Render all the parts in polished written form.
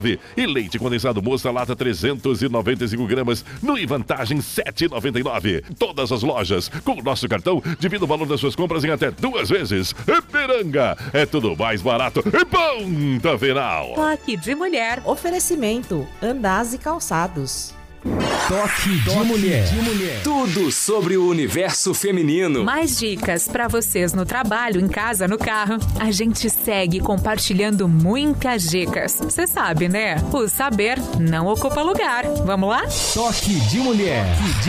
E leite condensado moça lata 395 gramas no Vantagem 7,99. Todas as lojas com o nosso cartão divida o valor das suas compras em até 2 vezes. Ipiranga, é tudo mais barato e ponta final. Toque de mulher. Oferecimento Andaz e Calçados. Toque de mulher. Tudo sobre o universo feminino. Mais dicas para vocês no trabalho, em casa, no carro. A gente segue compartilhando muitas dicas. Você sabe, né? O saber não ocupa lugar. Vamos lá? Toque de mulher.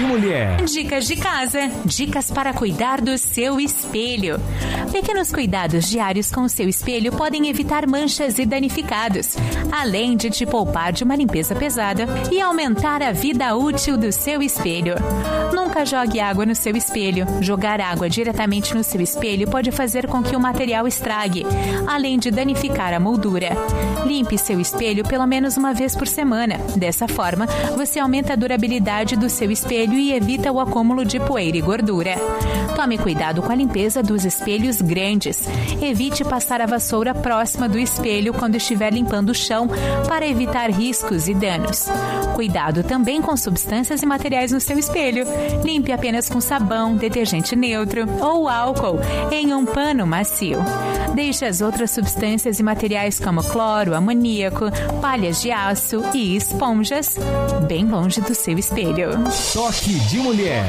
Dicas de casa. Dicas para cuidar do seu espelho. Pequenos cuidados diários com o seu espelho podem evitar manchas e danificados, além de te poupar de uma limpeza pesada e aumentar a vida útil do seu espelho. Nunca jogue água no seu espelho. Jogar água diretamente no seu espelho pode fazer com que o material estrague, além de danificar a moldura. Limpe seu espelho pelo menos uma vez por semana. Dessa forma, você aumenta a durabilidade do seu espelho e evita o acúmulo de poeira e gordura. Tome cuidado com a limpeza dos espelhos grandes. Evite passar a vassoura próxima do espelho quando estiver limpando o chão para evitar riscos e danos. Cuidado também com substâncias e materiais no seu espelho. Limpe apenas com sabão, detergente neutro ou álcool em um pano macio. Deixe as outras substâncias e materiais como cloro, amoníaco, palhas de aço e esponjas bem longe do seu espelho. Toque de mulher.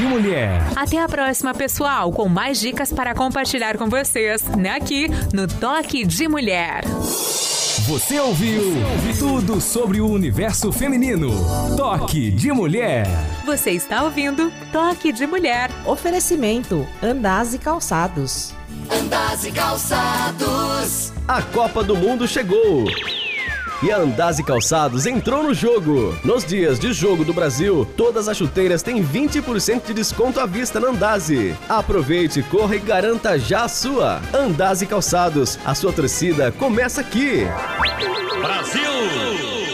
Até a próxima, pessoal, com mais dicas para compartilhar com vocês, aqui no Toque de Mulher. Você ouviu tudo sobre o universo feminino. Toque de mulher. Você está ouvindo Toque de Mulher. Oferecimento Andaz e Calçados. Andaz e Calçados. A Copa do Mundo chegou. E a Andaz e Calçados entrou no jogo. Nos dias de jogo do Brasil, todas as chuteiras têm 20% de desconto à vista na Andaze. Aproveite, corra e garanta já a sua. Andaz e Calçados, a sua torcida começa aqui. Brasil!